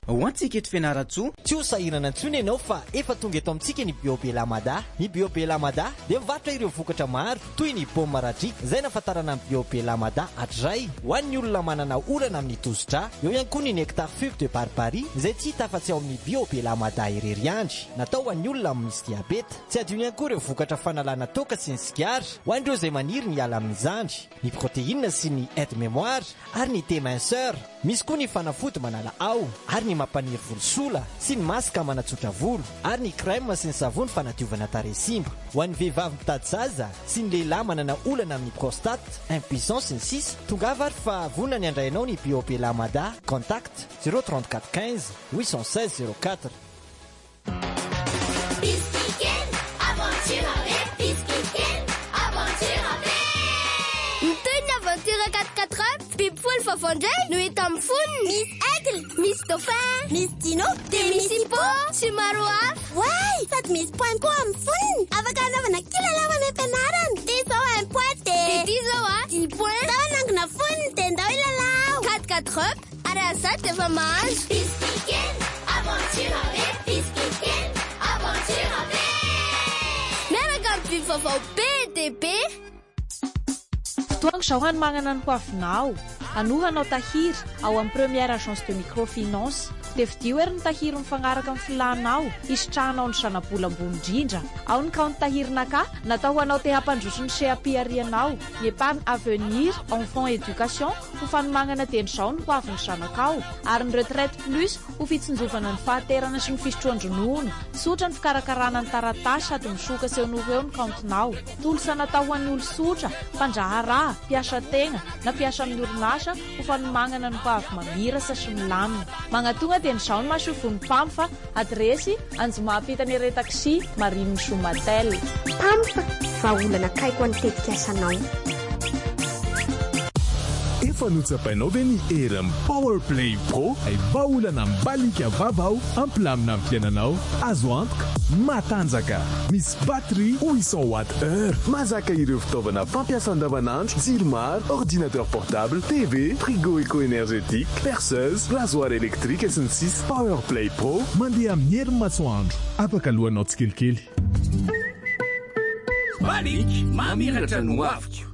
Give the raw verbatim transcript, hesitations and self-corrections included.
ho antsika eto fianaratsoa tsy ho sahirana antsony ianao fa efa tonga eto amintsika ny biobelamada. Ny biobelamada dia mivarotra ireo vokatra maro toy ny paoma radrika izay nafatarana amin'ny biobelamada hatray ho an'ny olona manana olana amin'ny tosidra. Eo ihany koa ny nectar fube de barbarie izay tsy hita afa-tsy ao amin'ny biobelamada irery andry, natao ho an'ny olona misy diabeta. Tsy adino ihany koa ireo vokatra fanalana toka sy ny sigara ho an'ireo izay maniry ny ala amin'ny zandry, ny protéine sy ny aide mémoire ary ny déminceur. Misy koa ny fanafody manala ao ary ny mampaniry volosola sy ny masaka manatsotra volo ary ny crème sy ny savony fanadiovana tarehy simba. Ho an'ny vehivavy mitady zaza sy ny lehilahy manana olana amin'ny prostate, impuissance sy ny sisa, tongava ary fa vonona ny andrainao ny biobelamada. Contact zéro trente-quatre quinze huit cent seize zéro quatre. People fafandray no hita amin'ny fonony. Misy aigle, misy dauphin, misy dino, dia misy hippo sy maro hafa. Way, sady misy poiny koa amin'ny fonony. Afaka anaovana kilalao am-pianarana. Ty zao un pointe. Dia ty zao a dix points. Ndao anangona fonony dia ndao ilalao. quatre quatre up, ary asaty efa mahazo. Bispiken, aventure avec Bispiken, aventure avec. Miaraka amin'ny biby vaovao be dia be. Toango sahoany magnana ny hoavinao anohanao tahiry ao amin'ny première agence de microfinance dia vidio ery ny tahiry mifagnaraka amin'ny filanao isitrahanao ny sanabola ambony indrindra. Ao ny kaonty tahirinaka natao anao te hampandroso ny seapiarianao ny épargne avenir enfant éducation ho fanomagnana tendrizao ny hoavin'ny sanakao ary ny retraite plus ho fitsinjovana ny fahaterana sy ny fisotroan-dronono. Sotra ny fikarakarana ny taratasy sady misoka sehonoho eo ny kaontinao. Tolosa natao ho an'ny olo sotra, mpandraharaha, mpiasa tegna na mpiasa amin'ny orinasa ho fanomagnana ny hoavy mamirasa sy milamina. Magnatonga tendrizao ny masofony pamfa adresy Anjomapitany Re taxi Marine Somatel. Pamfa vaolana kaiko anitetika asanao. Efa notsapainao ve ny Airm Power Play Pro ay vaolana mbalika vavao ampilamina amin'ny fiainanao. Azo antoka matanjaka misy batterie huit cents watts heure mazaka ireo fitaovana fampiasa andavanandro, jiro maro, ordinateur portable, T V, frigo éco-énergétique, perceuse, rasoir électrique sy ny sisa. Power Play Pro mandeha amin'ny herin'ny masoandro, afaka lohanao tsikelikely. Balik mamiratra no aviko.